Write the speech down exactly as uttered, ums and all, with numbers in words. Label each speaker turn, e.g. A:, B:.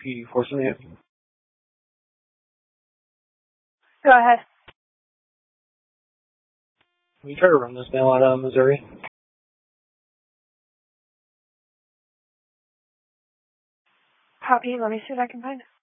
A: P four seventy-eight.
B: Go ahead.
A: Can you try to run this mail out of Missouri?
B: Copy. Let me see what I can find.